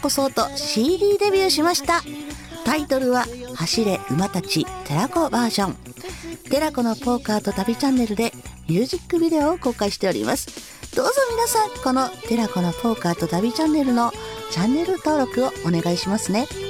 こそと CD デビューしました。タイトルは走れ馬たち寺子バージョン。寺子のポーカーと旅チャンネルでミュージックビデオを公開しております。どうぞ皆さん、この寺子のポーカーと旅チャンネルのチャンネル登録をお願いしますね。